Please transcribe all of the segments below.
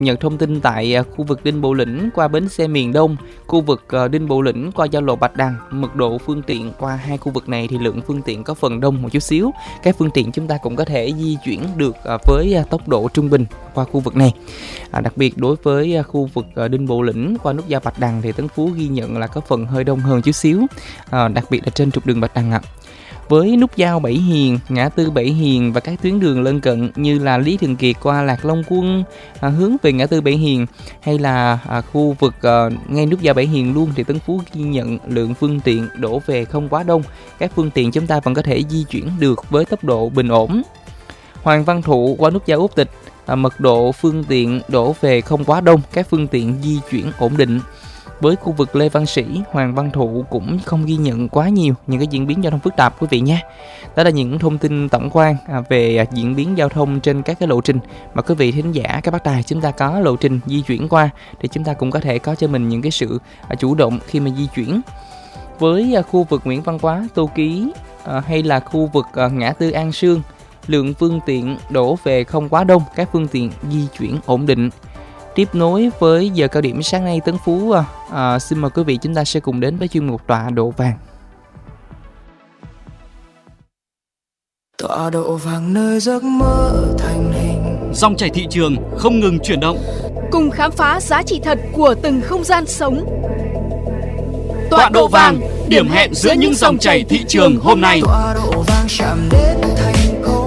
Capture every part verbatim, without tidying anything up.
Nhận thông tin tại khu vực Đinh Bộ Lĩnh qua bến xe miền Đông, khu vực Đinh Bộ Lĩnh qua giao lộ Bạch Đằng, mật độ phương tiện qua hai khu vực này thì lượng phương tiện có phần đông một chút xíu. Các phương tiện chúng ta cũng có thể di chuyển được với tốc độ trung bình qua khu vực này. À, đặc biệt đối với khu vực Đinh Bộ Lĩnh qua nút giao Bạch Đằng thì Tân Phú ghi nhận là có phần hơi đông hơn chút xíu, à, đặc biệt là trên trục đường Bạch Đằng ạ. À. Với nút giao Bảy Hiền, ngã tư Bảy Hiền và các tuyến đường lân cận như là Lý Thường Kiệt qua Lạc Long Quân à, hướng về ngã tư Bảy Hiền, hay là à, khu vực à, ngay nút giao Bảy Hiền luôn thì Tân Phú ghi nhận lượng phương tiện đổ về không quá đông. Các phương tiện chúng ta vẫn có thể di chuyển được với tốc độ bình ổn. Hoàng Văn Thụ qua nút giao Út Tịch, à, mật độ phương tiện đổ về không quá đông, các phương tiện di chuyển ổn định. Với khu vực Lê Văn Sĩ, Hoàng Văn Thụ cũng không ghi nhận quá nhiều những cái diễn biến giao thông phức tạp quý vị nhé. Đó là những thông tin tổng quan về diễn biến giao thông trên các cái lộ trình mà quý vị thính giả, các bác tài chúng ta có lộ trình di chuyển qua, thì chúng ta cũng có thể có cho mình những cái sự chủ động khi mà di chuyển. Với khu vực Nguyễn Văn Quá, Tô Ký hay là khu vực ngã tư An Sương, lượng phương tiện đổ về không quá đông, các phương tiện di chuyển ổn định. Tiếp nối với giờ cao điểm sáng nay, Tấn Phú à, à, xin mời quý vị chúng ta sẽ cùng đến với chuyên mục Tọa độ vàng. Tọa độ vàng nơi giấc mơ thành hình. Dòng chảy thị trường không ngừng chuyển động, cùng khám phá giá trị thật của từng không gian sống. Tọa độ vàng, điểm hẹn giữa những dòng chảy thị trường hôm nay. Tọa độ vàng chạm đến thành công.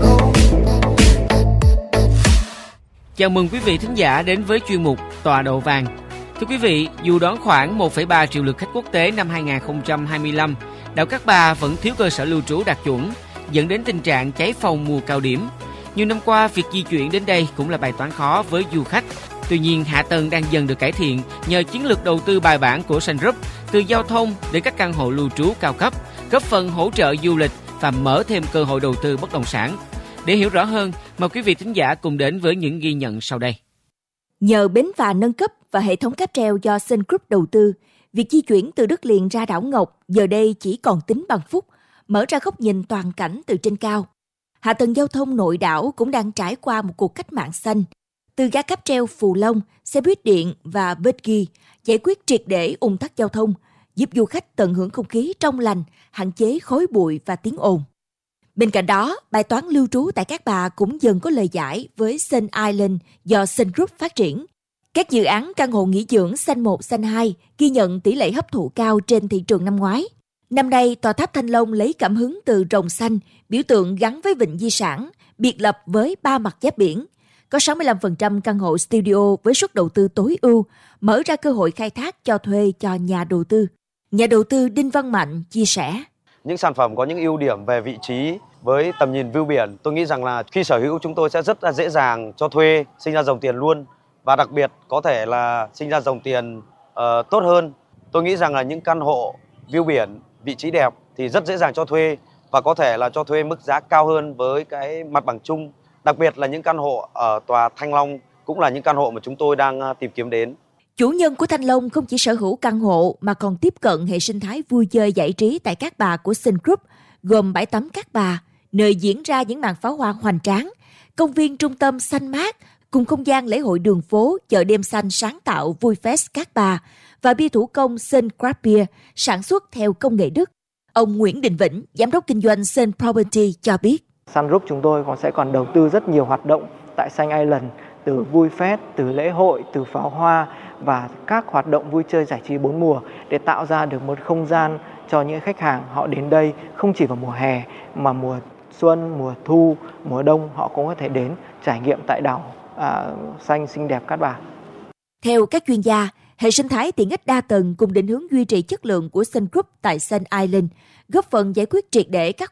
Chào mừng quý vị thính giả đến với chuyên mục Tọa độ vàng. Thưa quý vị, dù đón khoảng một phẩy ba triệu lượt khách quốc tế năm hai không hai lăm, đảo Cát Bà vẫn thiếu cơ sở lưu trú đạt chuẩn, dẫn đến tình trạng cháy phòng mùa cao điểm. Nhiều năm qua, việc di chuyển đến đây cũng là bài toán khó với du khách. Tuy nhiên, hạ tầng đang dần được cải thiện nhờ chiến lược đầu tư bài bản của Sun Group, từ giao thông đến các căn hộ lưu trú cao cấp, góp phần hỗ trợ du lịch và mở thêm cơ hội đầu tư bất động sản. Để hiểu rõ hơn, mời quý vị thính giả cùng đến với những ghi nhận sau đây. Nhờ bến phà nâng cấp và hệ thống cáp treo do Sun Group đầu tư, việc di chuyển từ đất liền ra đảo Ngọc giờ đây chỉ còn tính bằng phút, mở ra góc nhìn toàn cảnh từ trên cao. Hạ tầng giao thông nội đảo cũng đang trải qua một cuộc cách mạng xanh. Từ ga cáp treo Phù Long, xe buýt điện và buggy giải quyết triệt để ùn tắc giao thông, giúp du khách tận hưởng không khí trong lành, hạn chế khói bụi và tiếng ồn. Bên cạnh đó, bài toán lưu trú tại Cát Bà cũng dần có lời giải với Sun Island do Sun Group phát triển. Các dự án căn hộ nghỉ dưỡng Sun một, Sun hai ghi nhận tỷ lệ hấp thụ cao trên thị trường năm ngoái. Năm nay, tòa tháp Thanh Long lấy cảm hứng từ rồng xanh, biểu tượng gắn với vịnh di sản, biệt lập với ba mặt giáp biển. Có sáu mươi lăm phần trăm căn hộ studio với suất đầu tư tối ưu, mở ra cơ hội khai thác cho thuê cho nhà đầu tư. Nhà đầu tư Đinh Văn Mạnh chia sẻ. Những sản phẩm có những ưu điểm về vị trí với tầm nhìn view biển, tôi nghĩ rằng là khi sở hữu chúng tôi sẽ rất là dễ dàng cho thuê, sinh ra dòng tiền luôn, và đặc biệt có thể là sinh ra dòng tiền uh, tốt hơn. Tôi nghĩ rằng là những căn hộ view biển, vị trí đẹp thì rất dễ dàng cho thuê và có thể là cho thuê mức giá cao hơn với cái mặt bằng chung. Đặc biệt là những căn hộ ở tòa Thanh Long cũng là những căn hộ mà chúng tôi đang tìm kiếm đến. Chủ nhân của Thanh Long không chỉ sở hữu căn hộ mà còn tiếp cận hệ sinh thái vui chơi giải trí tại Cát Bà của Sun Group, gồm bãi tắm Cát Bà, nơi diễn ra những màn pháo hoa hoành tráng, công viên trung tâm xanh mát, cùng không gian lễ hội đường phố, chợ đêm xanh sáng tạo Vui Fest Cát Bà và bia thủ công Sun Craft Beer sản xuất theo công nghệ Đức. Ông Nguyễn Đình Vĩnh, giám đốc kinh doanh Sun Property cho biết. Sun Group chúng tôi còn sẽ còn đầu tư rất nhiều hoạt động tại Sun Island, từ Vui Fest, từ lễ hội, từ pháo hoa và các hoạt động vui chơi giải trí bốn mùa để tạo ra được một không gian cho những khách hàng họ đến đây không chỉ vào mùa hè mà mùa xuân, mùa thu, mùa đông họ cũng có thể đến trải nghiệm tại đảo à, xanh xinh đẹp Cát Bà. Theo các chuyên gia, hệ sinh thái tiện ích đa tầng cùng định hướng duy trì chất lượng của Sun Group tại Sun Island góp phần giải quyết triệt để các